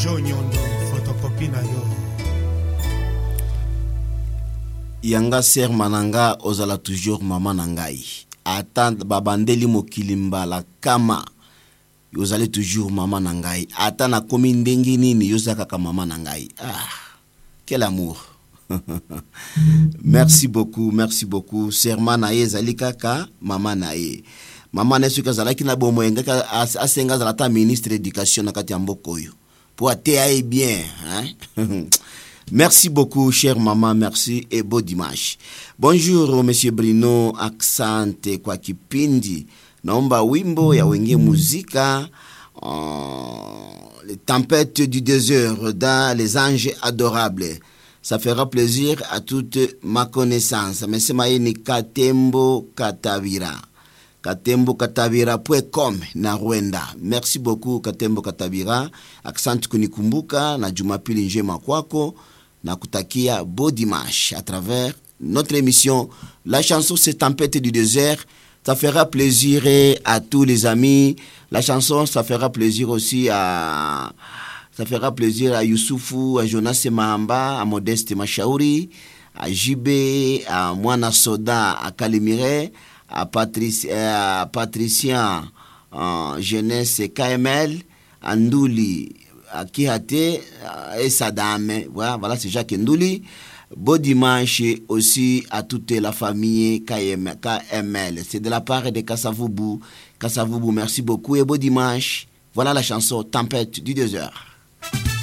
Joe Nyondo, photocopie na yo. Yanga ser mananga ozala toujours mama nangai. Ata babandeli mokilimba la kama yozali toujours mama nangai. Ata na komi ndengi nini yozaka ka mama nangai. Ah, quel amour. Merci beaucoup. Serma na ye zali kaka mama na ye. Mama na suka zalaki na bomo ngaka asenga zalata ministre d'éducation na kati ya mbokoyo. Pour atteindre bien, hein? Merci beaucoup, chère maman, merci et beau dimanche. Bonjour, monsieur Bruno, accent kwa kipindi. Naomba wimbo ya wenge muzika, les tempêtes du désert dans les anges adorables. Ça fera plaisir à toute ma connaissance. Monsieur Maïni Katembo Katavira. KatemboKatavira.com na Rwanda. Merci beaucoup Katembo Katavira. Accent kunikumbuka na Jumapili njema kwako. Na kutakia beau dimanche à travers notre émission. La chanson c'est Tempête du désert. Ça fera plaisir à tous les amis. La chanson ça fera plaisir aussi à Youssoufou, à Jonas Mahamba, à Modeste Machaouri, à JB, à Mwana Soda, à Kalimire, à Patricien Jeunesse KML, à Ndouli, à Kihate et Sadame. Voilà, c'est Jacques Ndouli. Beau dimanche aussi à toute la famille KML. C'est de la part de Kassavoubou. Kassavoubou, merci beaucoup et beau dimanche. Voilà la chanson Tempête du désert.